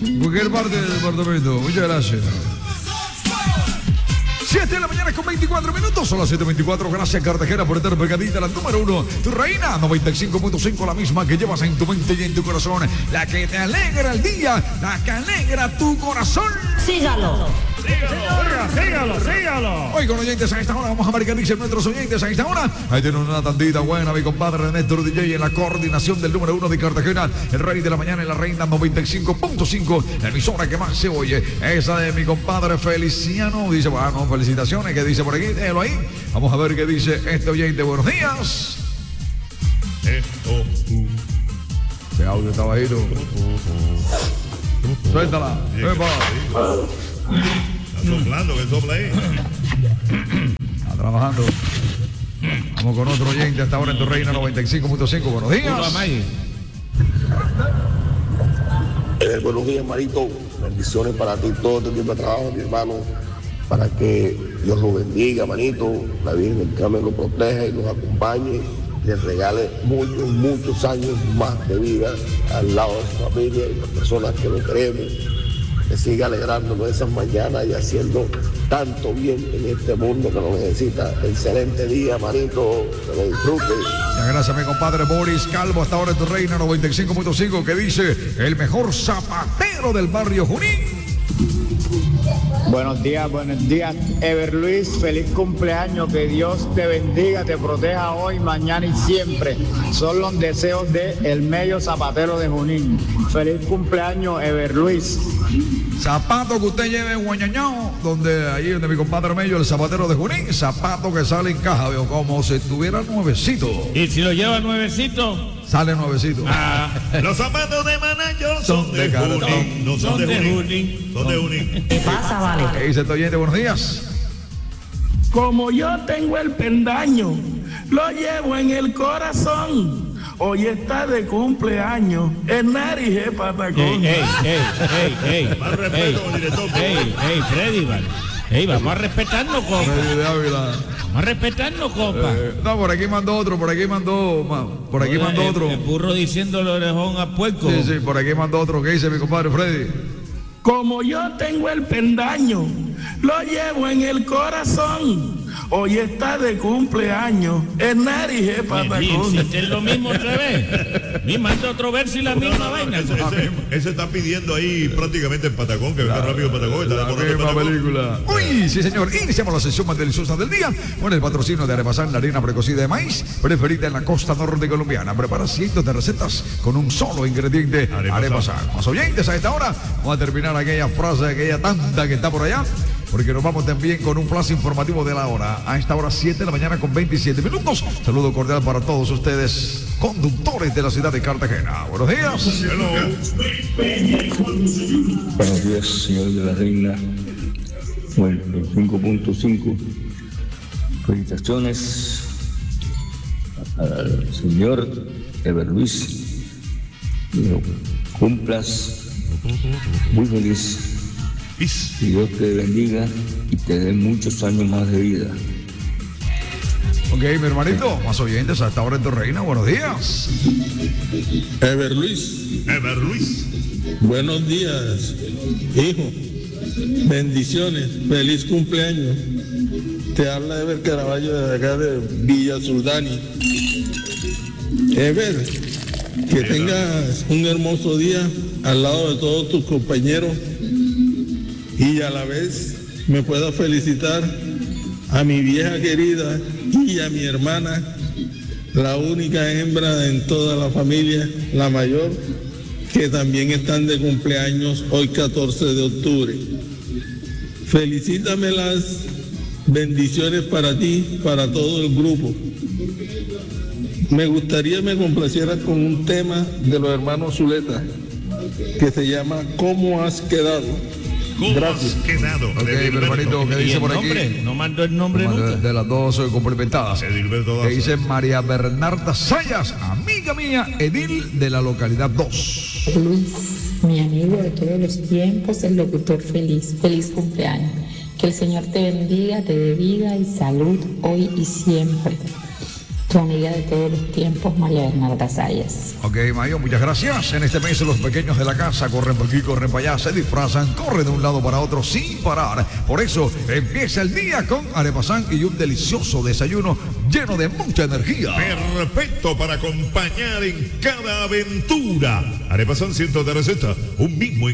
Cualquier parte del departamento. Muchas gracias. 7 de la mañana con 24 minutos, son las 7:24. Gracias, Cartagena, por estar pegadita, la número 1, tu reina, 95.5, la misma que llevas en tu mente y en tu corazón, la que te alegra el día, la que alegra tu corazón. Sígalo. Sígalo. Hoy con oyentes a esta hora, vamos a ver qué dicen nuestros oyentes a esta hora. Ahí tienen una tandita buena, mi compadre Néstor DJ en la coordinación del número 1 de Cartagena, el rey de la mañana y la reina 95.5, la emisora que más se oye, esa de mi compadre Feliciano. Dice, bueno, felicitaciones, ¿qué dice por aquí? Déjalo ahí. Vamos a ver qué dice este oyente. Buenos días. Ese audio está bajito. Suéltala. Está soplando, que sopla ahí. Está trabajando. Vamos con otro oyente hasta ahora en tu reina 95.5. Buenos días. Buenos días, Marito. Bendiciones para ti, todo este tiempo de trabajo, mi hermano. Para que Dios lo bendiga, manito. La Virgen del Carmen lo proteja y los acompañe. Les regale muchos años más de vida al lado de su familia y las personas que lo queremos. Que siga alegrándonos esas mañanas y haciendo tanto bien en este mundo que lo necesita. Excelente día, manito, que lo disfrute. Muchas gracias, mi compadre Boris Calvo, hasta ahora en tu reina 95.5, que dice el mejor zapatero del barrio Junín. Buenos días, Ever Luis, feliz cumpleaños, que Dios te bendiga, te proteja hoy, mañana y siempre. Son los deseos de el medio zapatero de Junín. Feliz cumpleaños, Ever Luis. Zapato que usted lleve en Guañañao, ahí donde mi compadre Mello, el zapatero de Junín, zapato que sale en caja, veo, como si estuviera nuevecito. ¿Y si lo lleva nuevecito? Sale nuevecito. Los zapatos de Manayo son de cartón. Junín. No son de Junín. Son de Junín. ¿Qué pasa, vale? ¿Qué dice este oyente? Buenos días. Como yo tengo el pendaño, lo llevo en el corazón. Hoy está de cumpleaños en Narije, Patacón. Más respeto, director. Freddy, vale. Vamos a respetarnos, compa. Freddy de Ávila. Vamos a respetarnos, compa. No, por aquí mandó otro. El burro diciéndole orejón a puerco. Sí, por aquí mandó otro. ¿Qué dice mi compadre Freddy? Como yo tengo el pendaño, lo llevo en el corazón. Hoy está de cumpleaños en Narije, Patacón. Es lo mismo otra vez. Me manda otro verso y la misma vaina. Ese está pidiendo ahí prácticamente en Patacón, que venga rápido en Patacón. La misma película. Uy, sí, señor. Iniciamos la sesión más deliciosa del día con el patrocinio de Arepasán, la harina precocida de maíz, preferida en la costa norte colombiana. Prepara cientos de recetas con un solo ingrediente. Arepasán. Más oyentes a esta hora. Vamos a terminar aquella frase, aquella tanta que está por allá, porque nos vamos también con un flash informativo de la hora. A esta hora 7 de la mañana con 27 minutos. Saludo cordial para todos ustedes, conductores de la ciudad de Cartagena. Buenos días. Buenos días, señor de la reina. Bueno, 5.5. Felicitaciones al señor Ever Luis. Cumplas muy feliz. Que Dios te bendiga y te dé muchos años más de vida. Ok, mi hermanito, más oyentes hasta ahora en tu reina. Buenos días. Ever Luis. Buenos días, hijo. Bendiciones. Feliz cumpleaños. Te habla Ever Caraballo de acá de Villa Soldani. Ever, que tengas un hermoso día al lado de todos tus compañeros. Y a la vez me puedo felicitar a mi vieja querida y a mi hermana, la única hembra en toda la familia, la mayor, que también están de cumpleaños hoy 14 de octubre. Felicítamelas, bendiciones para ti, para todo el grupo. Me gustaría me complacieras con un tema de los hermanos Zuleta, que se llama ¿Cómo has quedado? Gracias. Ok, mi hermanito, ¿qué dice por aquí? No mandó el nombre nunca. De las dos complementadas. Que dice María Bernarda Sayas, amiga mía, edil de la localidad 2. Luis, mi amigo de todos los tiempos, el locutor feliz. Feliz cumpleaños. Que el Señor te bendiga, te dé vida y salud hoy y siempre. Tu amiga de todos los tiempos, María Bernarda Sayas. Ok, Mayo, muchas gracias. En este mes los pequeños de la casa corren por aquí, corren para allá, se disfrazan, corren de un lado para otro sin parar. Por eso empieza el día con Arepasán y un delicioso desayuno lleno de mucha energía. Perfecto para acompañar en cada aventura. Arepasán cientos de recetas, un mismo